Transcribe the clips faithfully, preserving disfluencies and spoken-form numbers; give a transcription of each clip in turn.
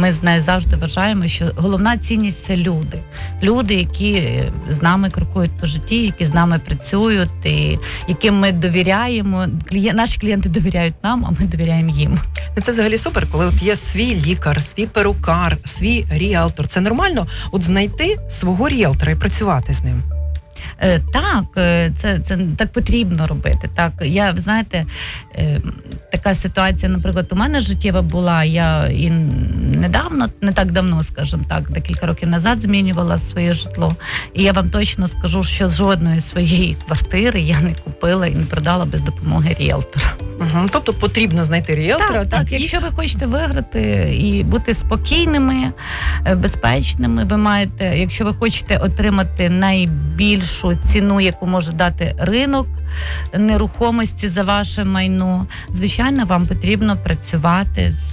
ми з нею завжди вважаємо, що головна цінність – це люди. Люди, які з нами крокують по житті, які з нами працюють, і яким ми довіряємо. Наші клієнти довіряють нам, а ми довіряємо їм. Це взагалі супер, коли от є свій лікар, свій перукар, свій ріелтор. Це нормально от знайти свого ріелтора і працювати з ним? Е, так, це, це так потрібно робити. Так, я, знаєте, е, така ситуація, наприклад, у мене життєва була. Я і недавно, не так давно, скажімо так, декілька років назад змінювала своє житло. І я вам точно скажу, що жодної своєї квартири я не купила і не продала без допомоги ріелтора. Угу. Тобто потрібно знайти ріелтора. Так, так, так. І... Якщо ви хочете виграти і бути спокійними, безпечними, ви маєте, якщо ви хочете отримати найбільшу ціну, яку може дати ринок нерухомості за ваше майно, звичайно, вам потрібно працювати з,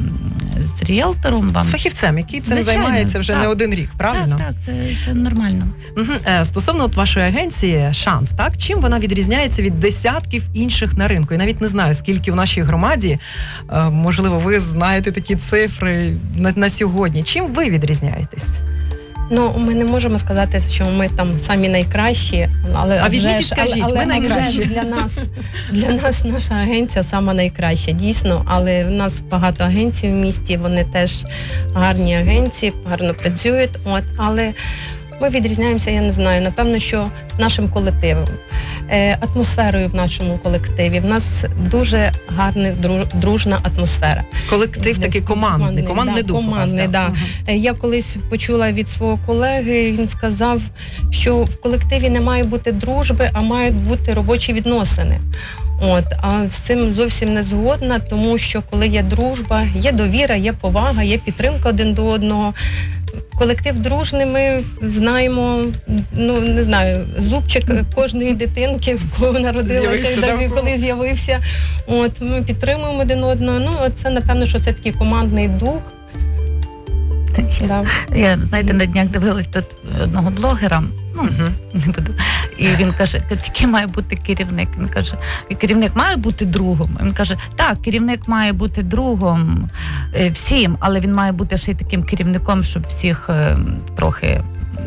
з ріелтором. Вам... З фахівцем, який цим звичайно, займається вже так. не один рік, правильно? Так, так, це, це нормально. Угу. Стосовно от вашої агенції «Шанс», так? Чим вона відрізняється від десятків інших на ринку? Я навіть не знаю, скільки в нашій громаді, можливо, ви знаєте такі цифри на, на сьогодні. Чим ви відрізняєтесь? Ну, ми не можемо сказати, що ми там самі найкращі, але а візьміть і скажіть, але, але, ми найкращі. Для нас, для нас наша агенція сама найкраща, дійсно, але в нас багато агенцій в місті, вони теж гарні агенції, гарно працюють, от, але ми відрізняємося, я не знаю, напевно, що нашим колективом, е, атмосферою в нашому колективі. В нас дуже гарна, дружна атмосфера. Колектив такий командний, командний, командний да, дух. Командний, да. Угу. Я колись почула від свого колеги, він сказав, що в колективі не має бути дружби, а мають бути робочі відносини. От, а з цим зовсім не згодна, тому що коли є дружба, є довіра, є повага, є підтримка один до одного. Колектив дружний, ми знаємо, ну, не знаю, зубчик кожної дитинки, в кого народилася, і коли з'явився. От, ми підтримуємо один одного. Ну, це, напевно, що це такий командний дух. Да. Я, знаєте, на днях дивилась тут одного блогера, ну, uh-huh. не буду, і він каже, який має бути керівник? Він каже, керівник має бути другом? Він каже, так, керівник має бути другом е, всім, але він має бути ще й таким керівником, щоб всіх е, трохи...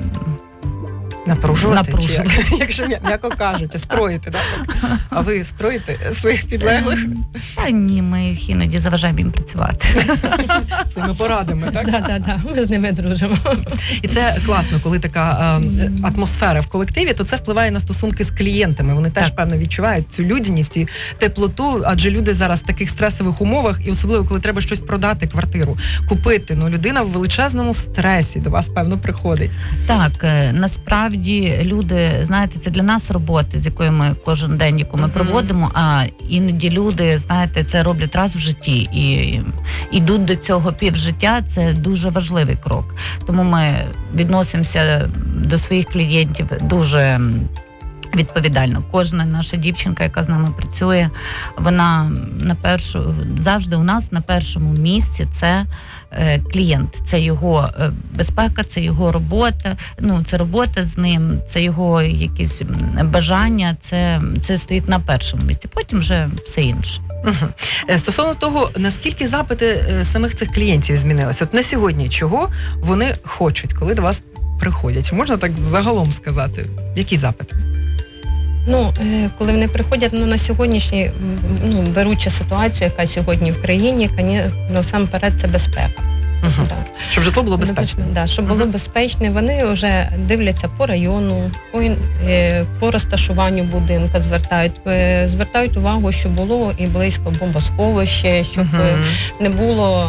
Напружувати, Напружувати. Як, якщо м'яко кажуть, строїти, да? А ви строїте своїх підлеглих? Та ні, ми їх іноді заважаємо їм працювати. Своїми порадами, так? Так, так, так, ми з ними дружимо. І це класно, коли така е, атмосфера в колективі, то це впливає на стосунки з клієнтами. Вони теж, так. певно, відчувають цю людяність і теплоту, адже люди зараз в таких стресових умовах, і особливо, коли треба щось продати, квартиру, купити, ну, людина в величезному стресі до вас, певно, приходить. Так, насправді люди, знаєте, це для нас робота, з якою ми кожен день, яку ми uh-huh. проводимо, а іноді люди, знаєте, це роблять раз в житті і йдуть до цього півжиття, це дуже важливий крок. Тому ми відносимося до своїх клієнтів дуже відповідально. Кожна наша дівчинка, яка з нами працює, вона на першу, завжди у нас на першому місці це е, клієнт, це його е, безпека, це його робота, ну, це робота з ним, це його якісь бажання, це, це стоїть на першому місці, потім вже все інше. Угу. Стосовно того, наскільки запити самих цих клієнтів змінилися? От на сьогодні чого вони хочуть, коли до вас приходять? Можна так загалом сказати? Які запити? Ну, коли вони приходять, ну, на сьогоднішній, ну, беручи ситуацію, яка сьогодні в країні, ну, насамперед це безпека. Угу. Да. Щоб житло було безпечне. Да, щоб було угу. безпечне. Вони вже дивляться по району, по, по розташуванню будинка, звертають, звертають увагу, щоб було і близько бомбосховище, щоб угу. не було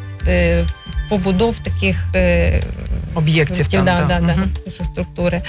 побудов таких об'єктів там, да, да, да, угу. да, інфраструктури.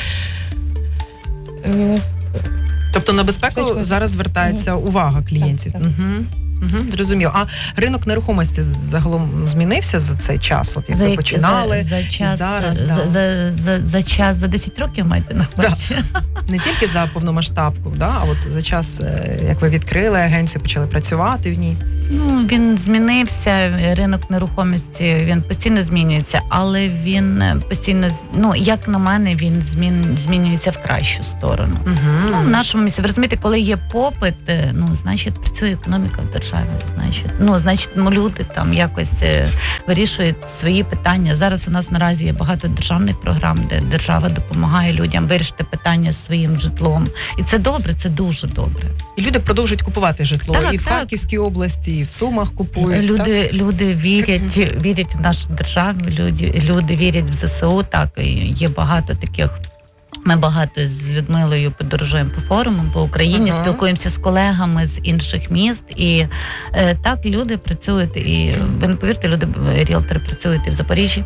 Тобто на безпеку Точку. зараз звертається угу. увага клієнтів. Так, так. Угу. Угу, зрозуміло. А ринок нерухомості загалом змінився за цей час? От як за, ви починали? За, за час, зараз, за, да. за, за, за час, за десять років маєте на увазі? Да. Не тільки за повномасштабку, да? А от за час, як ви відкрили агенцію, почали працювати в ній? Ну, він змінився, ринок нерухомості, він постійно змінюється, але він постійно, ну, як на мене, він змін, змінюється в кращу сторону. Угу. Ну, в нашому місці, ви розумієте, коли є попит, ну, значить, працює економіка в державі. державі. Значить, ну значить, ну люди там якось е, вирішують свої питання. Зараз у нас наразі є багато державних програм, де держава допомагає людям вирішити питання з своїм житлом. І це добре, це дуже добре. І люди продовжують купувати житло Так, і в так. Харківській області, і в Сумах купують. Люди, люди вірять, вірять в нашу державу, люди, люди вірять в ЗСУ. Так, і є багато таких. Ми багато з Людмилою подорожуємо по форумам по Україні, Ага. спілкуємося з колегами з інших міст. І е, так люди працюють. І ви не повірте, люди ріелтори працюють і в Запоріжжі.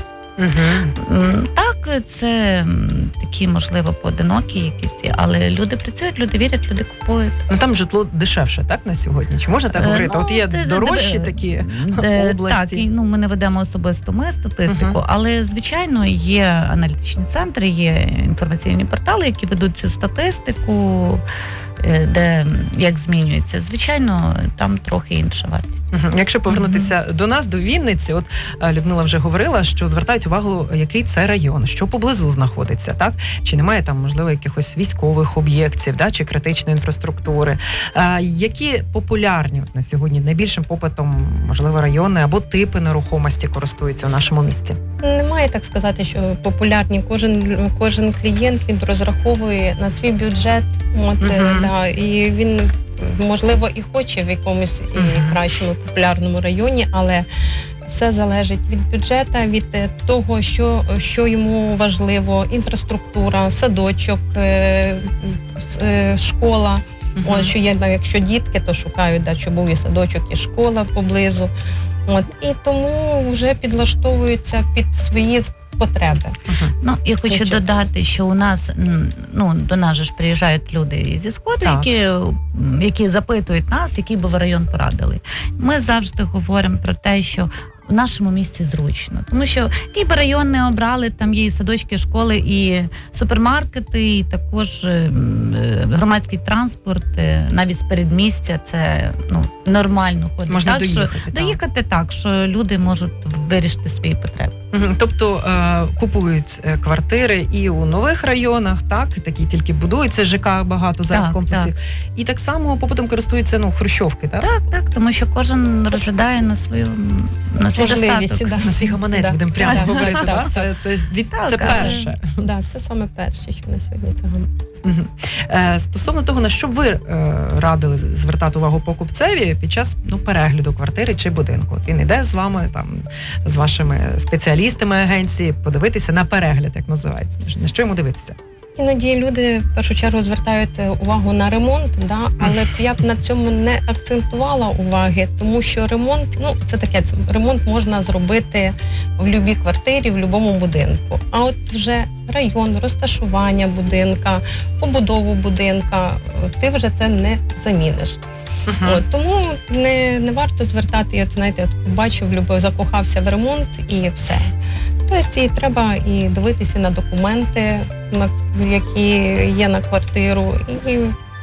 Угу. М, Так, це м, такі, можливо, поодинокі якісь, але люди працюють, люди вірять, люди купують. Ну там житло дешевше, так, на сьогодні? Чи можна так Е, говорити? ну, От є де- дорожчі де- такі Де, області. так, і, ну, ми не ведемо особисто ми статистику, Мгм. але, звичайно, є аналітичні центри, є інформаційні портали, які ведуть цю статистику, е, де як змінюється. Звичайно, там трохи інша вартість. Мгм. Якщо повернутися до нас, до Вінниці, от е, Людмила вже говорила, що звертають увагу, який це район, що поблизу знаходиться, так? Чи немає там, можливо, якихось військових об'єктів, да? Чи критичної інфраструктури. Е, які популярні от на сьогодні найбільшим попитом, можливо, райони або типи нерухомості користуються в нашому місті? Немає так сказати, що популярні. Кожен кожен клієнт він розраховує на свій бюджет. От Мгм. е, да, і він можливо і хоче в якомусь і Мгм. кращому популярному районі, але все залежить від бюджету, від е, того, що, що йому важливо: інфраструктура, садочок, е, с- е, школа. Мгм. От, що є, да, якщо дітки, то шукають, да, щоб був і садочок, і школа поблизу. От, і тому вже підлаштовуються під свої потреби. Мгм. Ну, я хочу Нічого. додати, що у нас м, ну до нас же ж приїжджають люди зі сходу, Так. які, м, які запитують нас, який би ви район порадили. Ми завжди говоримо про те, що в нашому місті зручно, тому що який би район не обрали, там є і садочки, школи, і супермаркети, і також м, е, громадський транспорт, е, навіть з передмістя, це ну нормально ходить. Можна так, доїхати, що, так. доїхати так, що люди можуть вирішити свої потреби. Мгм. Тобто е, купують е, квартири і у нових районах, так, такі тільки будуються, ЖК багато зараз Так, комплексів. І так само попитом користуються ну, хрущовки, так? Так, так, тому що кожен розглядає на свою на свій Можливість, достаток. да. На свій гаманець Да. будемо прямо Так, говорити. так, да? так, Це, це, від, Так, це але- перше. Да, це саме перше, що на сьогодні це гаманець. Мгм. Е, Стосовно того, на що б ви е, радили звертати увагу покупцеві під час ну, перегляду квартири чи будинку? От він іде з вами, там, з вашими спеціалістами агенції, подивитися на перегляд, як називається. На що йому дивитися? Іноді люди в першу чергу звертають увагу на ремонт, да, але б я б на цьому не акцентувала уваги, тому що ремонт, ну це таке, це, ремонт можна зробити в будь-якій квартирі, в будь-якому будинку. А от вже район, розташування будинка, побудову будинка, ти вже це не заміниш. От, тому не, не варто звертати, от знаєте, от побачив, любив, закохався в ремонт і все. Тобто і треба і дивитися на документи, на, які є на квартиру, і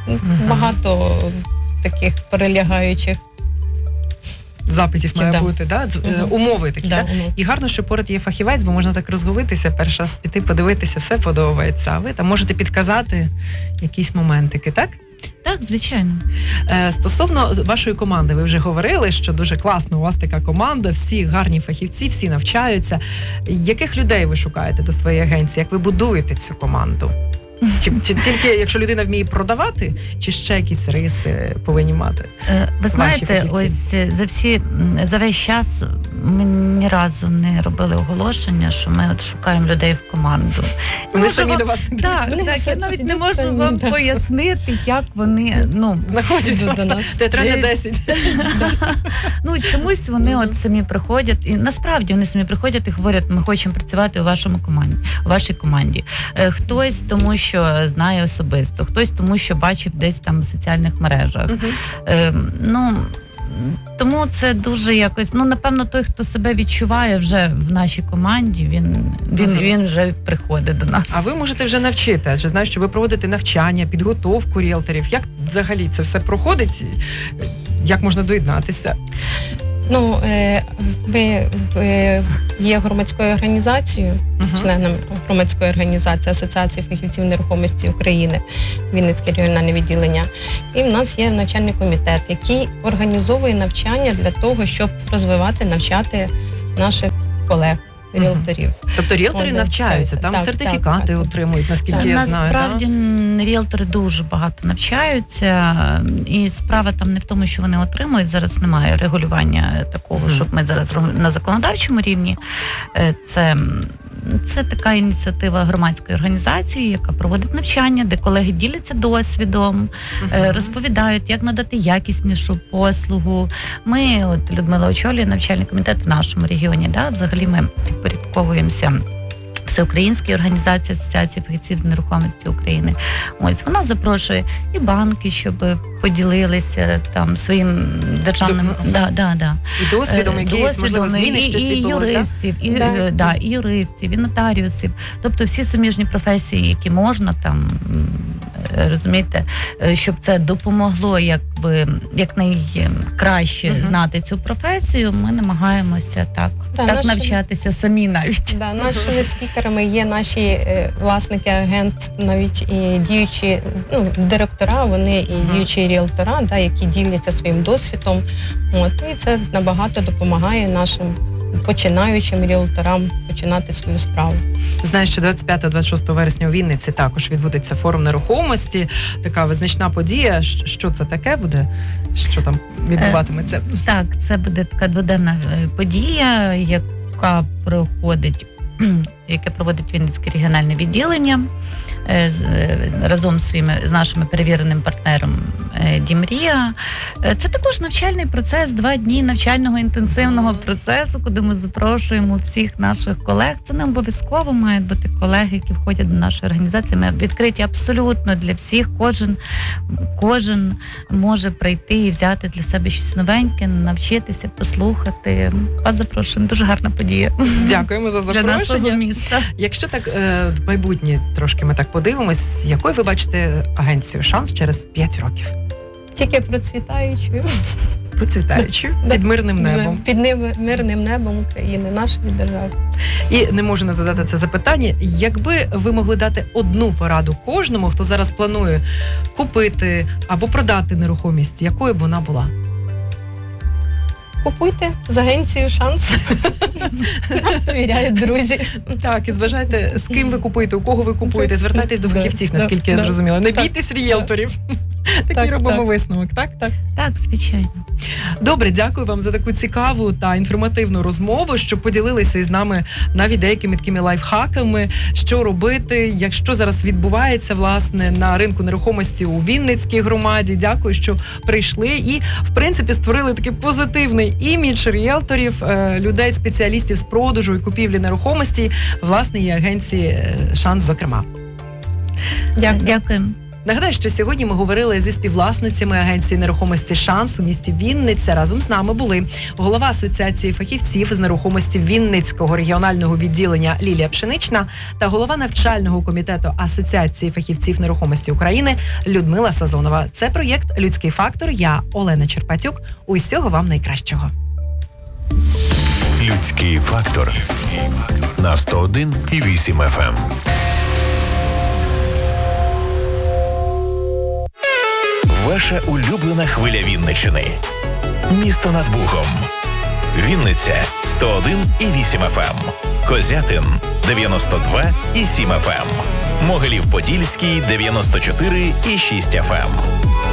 багато таких перелягаючих Запитів має Да. бути, да? З- е, Мгм. умови такі. да, Да? ну, І гарно, що поряд є фахівець, бо можна так розговитися, перший раз піти, подивитися, все подобається. А ви там можете підказати якісь моментики, так? Так, звичайно. Е, Стосовно вашої команди, ви вже говорили, що дуже класно, у вас така команда, всі гарні фахівці, всі навчаються. Яких людей ви шукаєте до своєї агенції? Як ви будуєте цю команду? Чи, чи тільки якщо людина вміє продавати, чи ще якісь риси повинні мати? Е, Ви знаєте, фахівці. ось е, за всі м, за весь час ми ні разу не робили оголошення, що ми от шукаємо людей в команду. Вони Можу самі вам- до вас Так, Вони так, я самі навіть не сидять можу самі, вам да. пояснити, як вони ну. знаходять До- вас до на нас. театральна Е, десять. Ну чомусь вони Мгм. от самі приходять, і насправді вони самі приходять і говорять, ми хочемо працювати у вашому команді, у вашій команді. Е, Хтось тому, що знає особисто, хтось тому, що бачив десь там в соціальних мережах. Е, Ну тому це дуже якось. Ну напевно, той, хто себе відчуває вже в нашій команді, він він, Мгм. він вже приходить до нас. А ви можете вже навчити, адже знаю, що ви проводите навчання, підготовку ріелторів. Як взагалі це все проходить? Як можна доєднатися? Ну, е, ми е, є громадською організацією, Мгм. членом громадської організації Асоціації фахівців нерухомості України, Вінницьке регіональне відділення. І в нас є навчальний комітет, який організовує навчання для того, щоб розвивати, навчати наших колег, Мгм. ріелторів. Тобто ріелтори Вони навчаються, там так, сертифікати так, так. отримують, наскільки Так. я знаю. Насправді ріелтори дуже багато навчаються, і справа там не в тому, що вони отримують. Зараз немає регулювання такого, Мгм. щоб ми зараз роб- на законодавчому рівні. Е, Це, це така ініціатива громадської організації, яка проводить навчання, де колеги діляться досвідом, Мгм. е, розповідають, як надати якіснішу послугу. Ми, от Людмила очолює навчальний комітет в нашому регіоні. Да? Взагалі ми підпорядковуємося Всеукраїнській організації Асоціації фахівців з нерухомості України. Ось вона запрошує і банки, щоб поділилися там своїм державним До- да, да, да. І досвідом, Е, якийсь, можливо, досвідом, зміни, і, щось і відбулося, да? юристів, і, Да. е, да, і юристів, і нотаріусів. Тобто всі суміжні професії, які можна там, м, е, розумієте, е, щоб це допомогло якби якнайкраще Мгм. знати цю професію, ми намагаємося так, Да, так наші- навчатися самі навіть. Да, нашими спікерами є наші е, власники, агент, навіть і діючі ну, директора, вони і Мгм. діючі ріелтора, да, які діляться своїм досвідом. От, і це набагато допомагає нашим починаючим ріелторам починати свою справу. Знаю, що двадцять п'ятого - двадцять шостого вересня у Вінниці також відбудеться форум нерухомості. Така визначна подія. Щ- Що це таке буде? Що там відбуватиметься? Так, це буде така дводенна е, подія, яка проходить, яке проводить Вінницьке регіональне відділення е, з, е, разом з своїми з нашими перевіреним партнером е, Дімрія. Е, Це також навчальний процес, два дні навчального інтенсивного процесу, куди ми запрошуємо всіх наших колег. Це не обов'язково мають бути колеги, які входять до нашої організації. Ми відкриті абсолютно для всіх. Кожен, кожен може прийти і взяти для себе щось новеньке, навчитися, послухати. Вас запрошуємо. Дуже гарна подія Дякуємо за для нашого запрошення. міста. Якщо так е, в майбутнє трошки ми так подивимось, якою ви бачите агенцію «Шанс» через п'ять років? Тільки процвітаючою Процвітаючи Да. під мирним небом. під небо- мирним небом України, нашої держави. І не можу не задати це запитання. Якби ви могли дати одну пораду кожному, хто зараз планує купити або продати нерухомість, якою б вона була? Купуйте з агенцією «Шанс». Нам довіряють друзі. Так, і зважайте, з ким ви купуєте, у кого ви купуєте, звертайтесь до Да, фахівців, да, наскільки я да. зрозуміла. Не Так. бійтесь ріелторів. Такий Так, робимо так. висновок, так? Так. Так, звичайно. Добре, дякую вам за таку цікаву та інформативну розмову, що поділилися із нами навіть деякими такими лайфхаками, що робити, якщо зараз відбувається власне на ринку нерухомості у Вінницькій громаді. Дякую, що прийшли і в принципі створили такий позитивний імідж ріелторів, е, людей, спеціалістів з продажу і купівлі нерухомості, власне, і агенції е, «Шанс», зокрема. Дякую. Дякуємо. Нагадаю, що сьогодні ми говорили зі співвласницями агенції нерухомості «Шанс» у місті Вінниця. Разом з нами були голова Асоціації фахівців з нерухомості Вінницького регіонального відділення Лілія Пшенична та голова навчального комітету Асоціації фахівців нерухомості України Людмила Сазонова. Це проєкт «Людський фактор». Я Олена Черпатюк. Усього вам найкращого. Людський фактор на сто один і вісім еф ем. Ваша улюблена хвиля Вінниччини. Місто над Бухом. Вінниця сто один і вісім еф ем. Козятин дев'яносто два і сім еф ем. Могилів-Подільський дев'яносто чотири і шість еф ем.